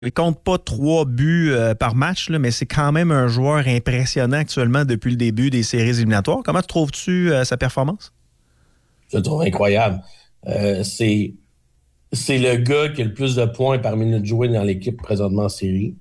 Il compte pas 3 buts par match, là, mais c'est quand même un joueur impressionnant actuellement depuis le début des séries éliminatoires. Comment trouves-tu sa performance? Je le trouve incroyable. C'est le gars qui a le plus de points par minute jouée dans l'équipe présentement en série.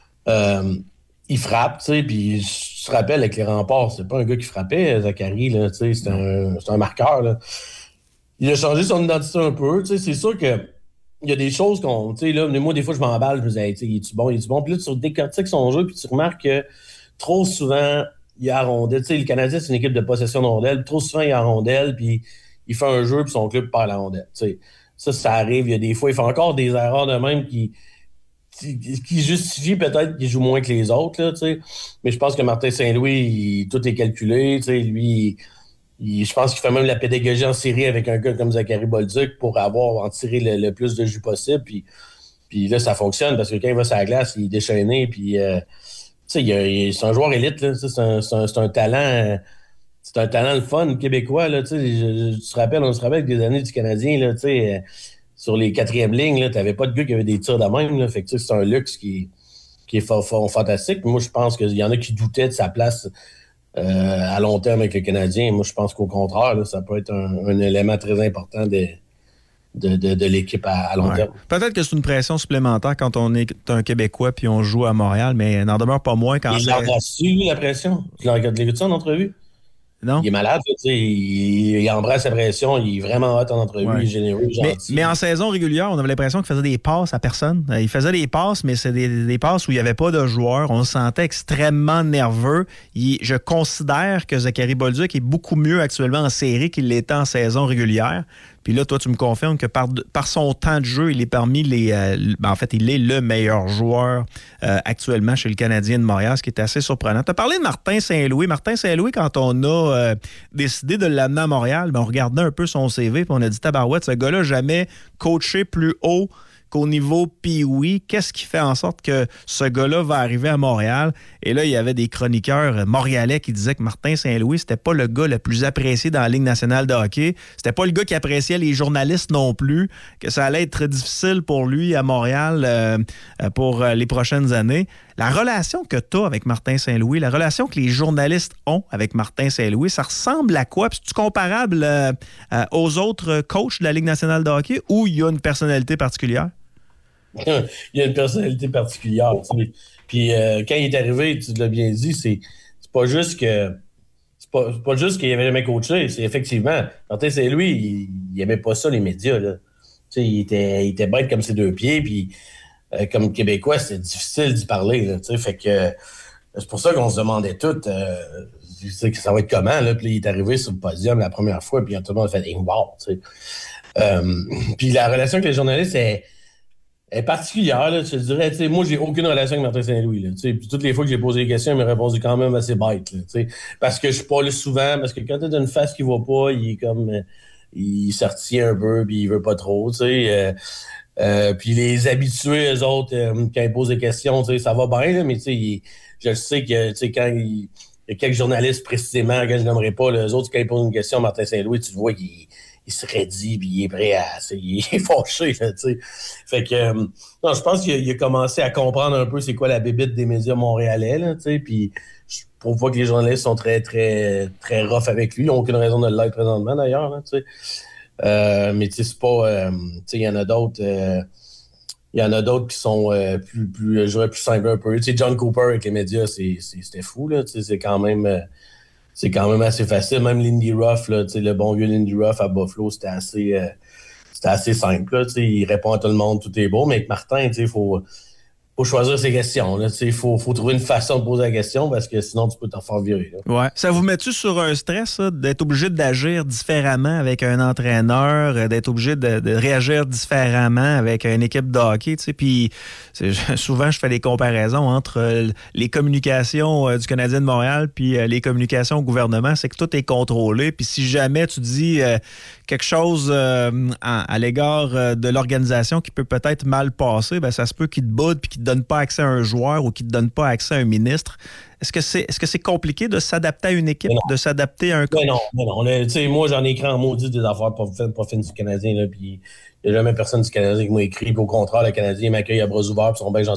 Il frappe, tu sais, puis je te rappelle avec les remparts, c'est pas un gars qui frappait, Zachary, là, tu sais, c'est un marqueur, là. Il a changé son identité un peu, tu sais, c'est sûr que il y a des choses qu'on, tu sais, là, moi, des fois, je m'emballe, je me dis, hey, tu sais, il est-tu bon, il est-tu bon? Puis là, tu décortiques son jeu, puis tu remarques que trop souvent, il a rondelle. Tu sais, le Canadien, c'est une équipe de possession de rondelle. Trop souvent, il a rondelle, puis il fait un jeu, puis son club perd la rondelle. Tu sais, ça arrive. Il y a des fois, il fait encore des erreurs de même qui justifient peut-être qu'il joue moins que les autres, là, tu sais. Mais je pense que Martin Saint-Louis, tout est calculé. Tu sais, lui, je pense qu'il fait même la pédagogie en série avec un gars comme Zachary Bolduc pour en tirer le plus de jus possible. Puis là, ça fonctionne parce que quand il va sur la glace, il est déchaîné. Puis, tu sais, c'est un joueur élite. Là, c'est un talent. C'est un talent le fun québécois. Là, tu sais, tu te rappelles, on se rappelle des années du Canadien. Là, tu sais, sur les quatrièmes lignes, tu n'avais pas de gars qui avait des tirs de même. Là, fait que, tu sais, c'est un luxe qui est fantastique. Moi, je pense qu'il y en a qui doutaient de sa place à long terme avec le Canadien. Moi, je pense qu'au contraire, là, ça peut être un élément très important de l'équipe à long terme. Peut-être que c'est une pression supplémentaire quand on est un Québécois puis on joue à Montréal, mais n'en demeure pas moins quand Il l'embrasse-tu, lui, la pression? Tu l'as-tu en entrevue? Non? Il est malade, tu sais, il embrasse la pression, il est vraiment hot en entrevue, il est généreux, gentil. Mais en saison régulière, on avait l'impression qu'il faisait des passes à personne. Il faisait des passes, mais c'est des passes où il n'y avait pas de joueur. On se sentait extrêmement nerveux. Je considère que Zachary Bolduc est beaucoup mieux actuellement en série qu'il l'était en saison régulière. Puis là, toi, tu me confirmes que par son temps de jeu, il est parmi les... en fait, il est le meilleur joueur actuellement chez le Canadien de Montréal, ce qui est assez surprenant. Tu as parlé de Martin Saint-Louis. Martin Saint-Louis, quand on a décidé de l'amener à Montréal, on regardait un peu son CV puis on a dit, tabarouette, ce gars-là n'a jamais coaché plus haut qu'au niveau Pee-Wee. Qu'est-ce qui fait en sorte que ce gars-là va arriver à Montréal? Et là, il y avait des chroniqueurs montréalais qui disaient que Martin Saint-Louis, c'était pas le gars le plus apprécié dans la Ligue nationale de hockey. C'était pas le gars qui appréciait les journalistes non plus, que ça allait être très difficile pour lui à Montréal pour les prochaines années. La relation que tu as avec Martin Saint-Louis, la relation que les journalistes ont avec Martin Saint-Louis, ça ressemble à quoi? Puis c'est-tu comparable aux autres coachs de la Ligue nationale de hockey ou il y a une personnalité particulière? Il y a une personnalité particulière. Tu sais. Puis quand il est arrivé, tu l'as bien dit, c'est pas juste que c'est pas juste qu'il avait jamais coaché, c'est effectivement. Martin Saint-Louis, il aimait pas ça, les médias. Là. Tu sais, il était bête comme ses deux pieds, puis comme Québécois, c'était difficile d'y parler. Là, tu sais, fait que c'est pour ça qu'on se demandait tout tu sais, que ça va être comment. Là, puis il est arrivé sur le podium la première fois, puis tout le monde a fait hey, wow. Tu sais. Puis la relation avec les journalistes est particulière, là, je te dirais. Moi, j'ai aucune relation avec Martin Saint-Louis. Là, puis toutes les fois que j'ai posé des questions, il m'a répondu quand même assez bête. Là, parce que je suis pas là souvent, parce que quand t'as une face qui va pas, il est comme... il sortit un peu, puis il veut pas trop. Puis les habitués, eux autres, quand ils posent des questions, ça va bien, là, mais je le sais que quand il y a quelques journalistes précisément, que je n'aimerais pas, là, eux autres, quand ils posent une question, Martin Saint-Louis, tu le vois qu'il se raidit, puis il est prêt à... Il est fâché, là, tu sais. Fait que... non, je pense qu'il a commencé à comprendre un peu c'est quoi la bébite des médias montréalais, là, tu sais, puis je trouve pas que les journalistes sont très, très, très rough avec lui. Ils n'ont aucune raison de l'être présentement, d'ailleurs, là, tu sais. Mais tu sais, c'est pas... tu sais, il y en a d'autres... il y en a d'autres qui sont plus simples un peu. Tu sais, John Cooper avec les médias, c'était fou, là, tu sais, c'est quand même assez facile. Même Lindy Ruff, là, le bon vieux Lindy Ruff à Buffalo, c'était assez simple. Là, il répond à tout le monde, tout est beau. Mais avec Martin, il faut choisir ses questions. Il faut trouver une façon de poser la question parce que sinon, tu peux t'en faire virer. Là. Ouais. Ça vous met-tu sur un stress, ça, d'être obligé d'agir différemment avec un entraîneur, d'être obligé de réagir différemment avec une équipe de hockey? Puis souvent, je fais des comparaisons entre les communications du Canadien de Montréal puis les communications au gouvernement. C'est que tout est contrôlé. Puis si jamais tu dis quelque chose à l'égard de l'organisation qui peut peut-être mal passer, ben ça se peut qu'il te boude puis qu'il te donne pas accès à un joueur ou qui ne te donne pas accès à un ministre. Est-ce que c'est compliqué de s'adapter à une équipe, de s'adapter à un coach? Non. Moi, j'en ai écrit en maudit des affaires pas fines du Canadien, là, puis il n'y a jamais personne du Canadien qui m'a écrit. Puis au contraire, le Canadien m'accueille à bras ouverts, puis sont bien gentils